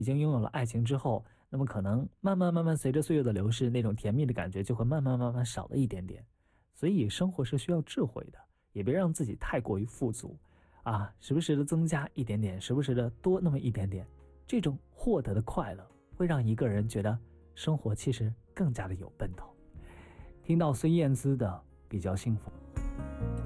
已经拥有了爱情之后，那么可能慢慢随着岁月的流逝，那种甜蜜的感觉就会慢慢少了一点点。所以生活是需要智慧的，也别让自己太过于富足啊，时不时的增加一点点，时不时的多那么一点点，这种获得的快乐会让一个人觉得生活其实更加的有奔头。听到孙燕姿的比较幸福。